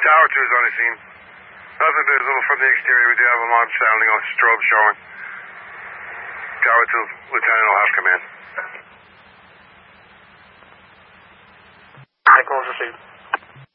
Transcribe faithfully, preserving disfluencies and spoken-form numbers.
Tower two is on the scene. Nothing visible from the exterior. We do have alarm sounding on strobe showing. Tower two, Lieutenant will have command. Echoes received.